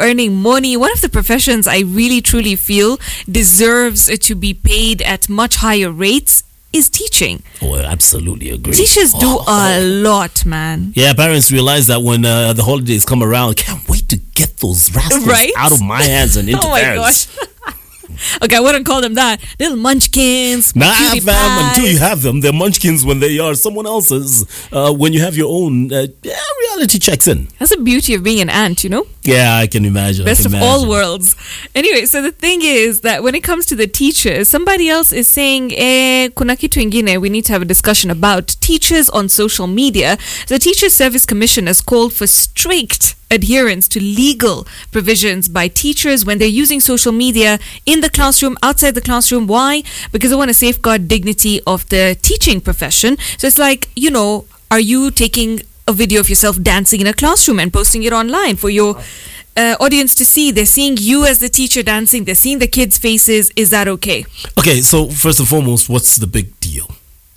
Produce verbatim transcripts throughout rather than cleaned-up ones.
earning money. One of the professions I really truly feel deserves to be paid at much higher rates is teaching. Oh, I absolutely agree. Teachers do oh, a oh. lot, man. Yeah, parents realize that when uh, the holidays come around, can't wait to get those rascals Right? out of my hands and into Oh my theirs. gosh. Okay, I wouldn't call them that. Little munchkins. Nah, cutie fam, pies. until you have them, they're munchkins when they are someone else's. Uh, when you have your own, uh, yeah, reality checks in. That's the beauty of being an ant, you know? Yeah, I can imagine. Best I can of imagine. all worlds. Anyway, so the thing is that when it comes to the teachers, somebody else is saying, eh, kuna kitu ingine we need to have a discussion about teachers on social media. The Teachers Service Commission has called for strict adherence to legal provisions by teachers when they're using social media in the classroom, outside the classroom. Why? Because they want to safeguard dignity of the teaching profession. So it's like, you know, are you taking a video of yourself dancing in a classroom and posting it online for your uh, audience to see? They're seeing you as the teacher dancing. They're seeing the kids' faces. Is that okay? Okay, so first and foremost, what's the big deal?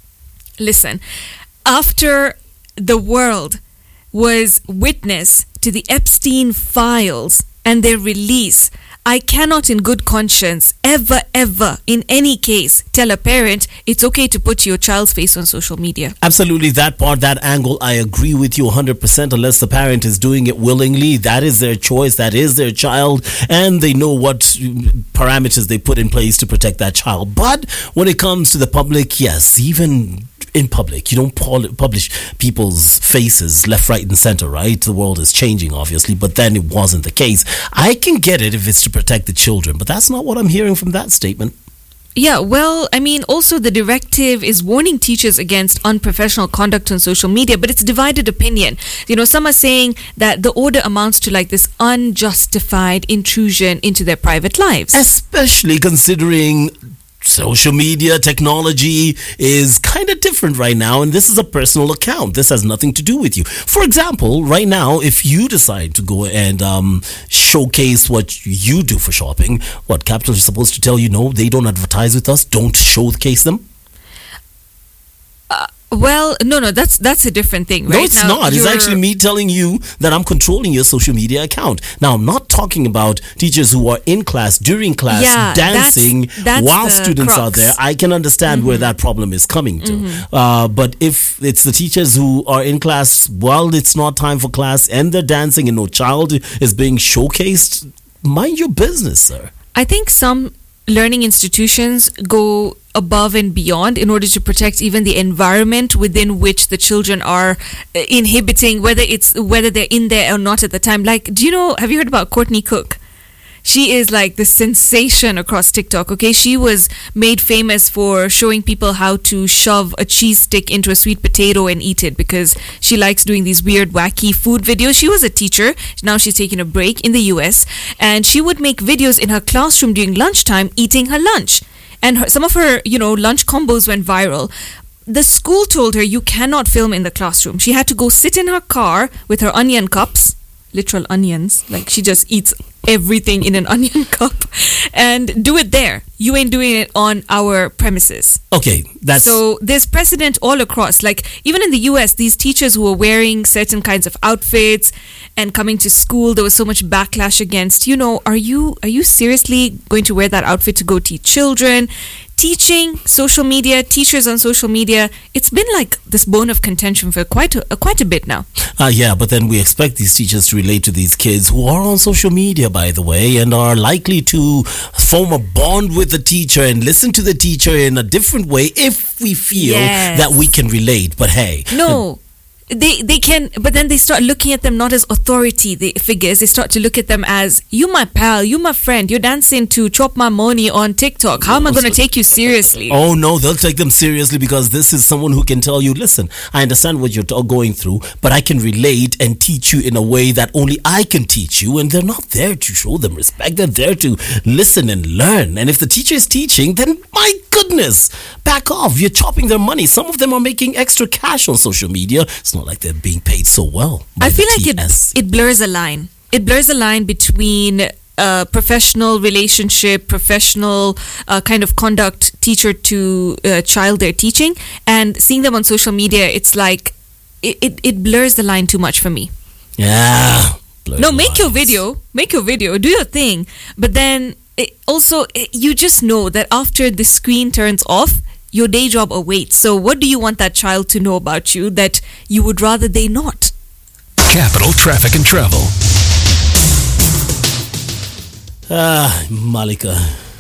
Listen, after the world was witness to the Epstein files and their release, I cannot in good conscience ever, ever, in any case, tell a parent it's okay to put your child's face on social media. Absolutely, that part, that angle, I agree with you one hundred percent. Unless the parent is doing it willingly, that is their choice, that is their child, and they know what parameters they put in place to protect that child. But when it comes to the public, yes, even in public, you don't pol- publish people's faces left, right, and center, right? The world is changing, obviously, but then it wasn't the case. I can get it if it's to protect the children, but that's not what I'm hearing from that statement. Yeah, well, I mean, also the directive is warning teachers against unprofessional conduct on social media, but it's divided opinion. You know, some are saying that the order amounts to like this unjustified intrusion into their private lives. Especially considering social media technology is kind of different right now, and this is a personal account. This has nothing to do with you. For example, right now, if you decide to go and um, showcase what you do for shopping, what Capital is supposed to tell you, no, they don't advertise with us, don't showcase them? Uh, well, no, no, that's that's a different thing, right? No, it's now, not. It's you're- actually me telling you that I'm controlling your social media account. Now, I'm not talking about teachers who are in class, during class, Yeah, dancing that's- that's while the students are crux. there. I can understand Mm-hmm. where that problem is coming to. Uh, but if it's the teachers who are in class while it's not time for class and they're dancing and no child is being showcased, mind your business, sir. I think some learning institutions go above and beyond in order to protect even the environment within which the children are uh, inhibiting, whether it's whether they're in there or not at the time. Like, do you know, have you heard about Courtney Cook? She is like the sensation across TikTok, okay? She was made famous for showing people how to shove a cheese stick into a sweet potato and eat it because she likes doing these weird, wacky food videos. She was a teacher. Now she's taking a break in the U S. And she would make videos in her classroom during lunchtime eating her lunch. And her, some of her, you know, lunch combos went viral. The school told her you cannot film in the classroom. She had to go sit in her car with her onion cups, literal onions, like she just eats everything in an onion cup, and do it there. You ain't doing it on our premises. Okay, that's... So there's precedent all across. Like even in the U S, these teachers who were wearing certain kinds of outfits and coming to school, there was so much backlash against, you know, are you are you seriously going to wear that outfit to go teach children? Teaching, social media, teachers on social media, it's been like this bone of contention for quite a, uh, quite a bit now. Uh, yeah, but then we expect these teachers to relate to these kids who are on social media, by the way, and are likely to form a bond with the teacher and listen to the teacher in a different way if we feel Yes. that we can relate. But hey, No, they they can, but then they start looking at them not as authority the figures. They start to look at them as, you my pal, you my friend, you're dancing to Chop My Money on TikTok. How am I going to take you seriously? oh no, they'll take them seriously because this is someone who can tell you, listen, I understand what you're t- going through, but I can relate and teach you in a way that only I can teach you. And they're not there to show them respect. They're there to listen and learn. And if the teacher is teaching, then my goodness, back off. You're chopping their money. Some of them are making extra cash on social media. It's not like they're being paid so well. by I feel the like T it, S. it blurs a line. It blurs a line between uh, professional relationship, professional uh, kind of conduct, teacher to uh, child they're teaching, and seeing them on social media. It's like it, it, it blurs the line too much for me. Yeah. Blurred no, make your lines. video, make your video, do your thing. But then it also, it, you just know that after the screen turns off, your day job awaits. So what do you want that child to know about you that you would rather they not? Capital Traffic and Travel. Ah, Malika.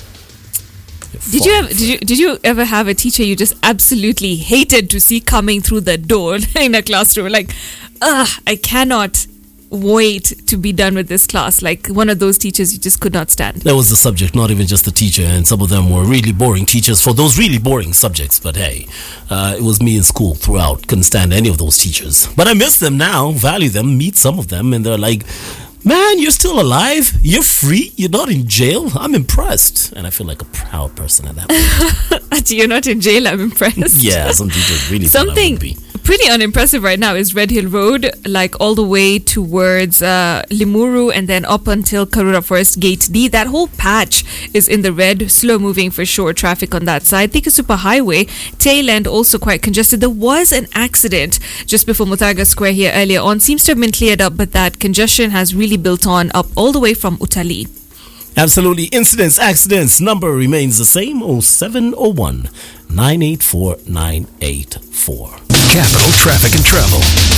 Did you, ever, did you did you ever have a teacher you just absolutely hated to see coming through the door in a classroom? Like, ugh, I cannot wait to be done with this class. Like one of those teachers you just could not stand. That was the subject, not even just the teacher, and some of them were really boring teachers for those really boring subjects. But hey, uh, it was me in school throughout. Couldn't stand any of those teachers. But I miss them now, value them, meet some of them, and they're like, man, you're still alive? You're free? You're not in jail? I'm impressed. And I feel like a proud person at that point. You're not in jail, I'm impressed. Yeah, some teachers really Something thought I would be. pretty unimpressive right now is Red Hill Road, like all the way towards uh, Limuru and then up until Karura Forest Gate D. That whole patch is in the red, slow moving for sure. Traffic on that side. Thika Super Highway, tail end also quite congested. There was an accident just before Mutaga Square here earlier on. Seems to have been cleared up, but that congestion has really built on up all the way from Utali. Absolutely. Incidents, accidents. Number remains the same. oh seven oh one, nine eight four, nine eight four. Capital Traffic and Travel.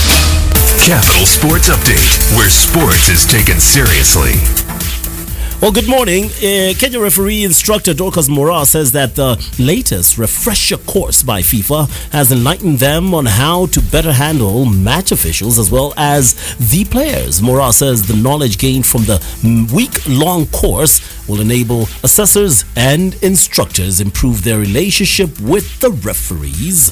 Capital Sports Update, where sports is taken seriously. Well, good morning. Uh, Kenya referee instructor Dorcas Mora says that the latest refresher course by FIFA has enlightened them on how to better handle match officials as well as the players. Mora says the knowledge gained from the week-long course will enable assessors and instructors improve their relationship with the referees.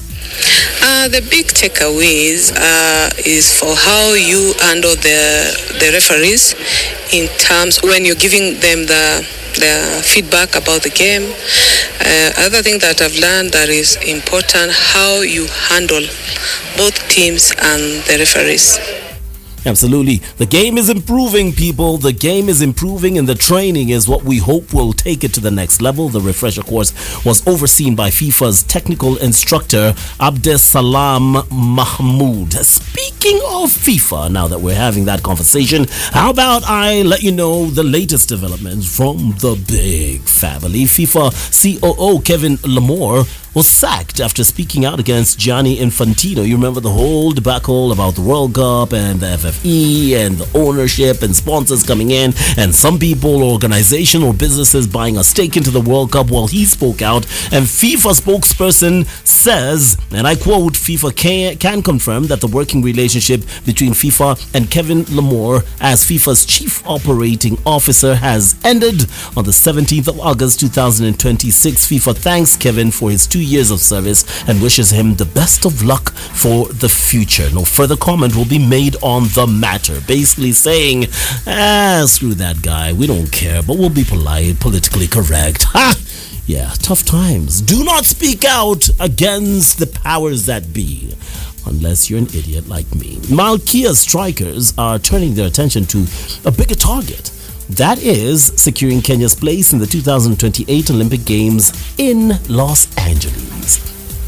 Uh, the big takeaways uh, is for how you handle the the referees in terms when you're giving them the the feedback about the game. Uh, other thing that I've learned that is important, how you handle both teams and the referees. Absolutely. The game is improving, people. The game is improving, and the training is what we hope will take it to the next level. The refresher course was overseen by FIFA's technical instructor, Abdesalam Mahmoud. Speaking of FIFA, now that we're having that conversation, how about I let you know the latest developments from the big family? FIFA C O O Kevin Lamore was sacked after speaking out against Gianni Infantino. You remember the whole debacle about the World Cup and the F F E and the ownership and sponsors coming in and some people, organization or businesses buying a stake into the World Cup. Well, he spoke out, and FIFA spokesperson says, and I quote, FIFA can, can confirm that the working relationship between FIFA and Kevin Lamore as FIFA's chief operating officer has ended on the seventeenth of August two thousand twenty-six. FIFA thanks Kevin for his two years of service and wishes him the best of luck for the future. No further comment will be made on the matter. Basically saying, ah, screw that guy. We don't care, but we'll be polite, politically correct. Ha! Yeah, tough times. Do not speak out against the powers that be, unless you're an idiot like me. Malkia strikers are turning their attention to a bigger target. That is securing Kenya's place in the two thousand twenty-eight Olympic Games in Los Angeles.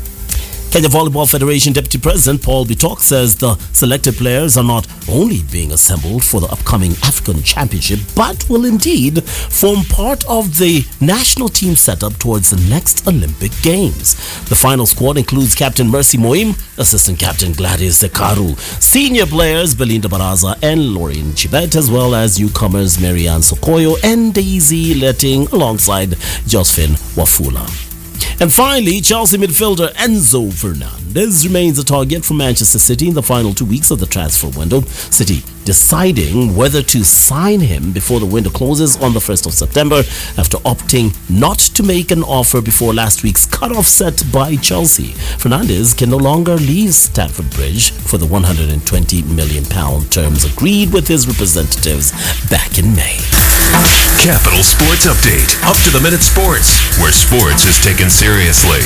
Kenya Volleyball Federation Deputy President Paul Bitok says the selected players are not only being assembled for the upcoming African Championship, but will indeed form part of the national team setup towards the next Olympic Games. The final squad includes Captain Mercy Moim, Assistant Captain Gladys Zekaru, senior players Belinda Baraza and Lorraine Chibet, as well as newcomers Marianne Sokoyo and Daisy Letting alongside Josephine Wafula. And finally, Chelsea midfielder Enzo Fernandez remains a target for Manchester City in the final two weeks of the transfer window. City deciding whether to sign him before the window closes on the first of September after opting not to make an offer before last week's cut-off set by Chelsea. Fernandez can no longer leave Stamford Bridge for the one hundred twenty million pound terms agreed with his representatives back in May. Capital Sports Update. Up to the minute sports, where sports is taken seriously.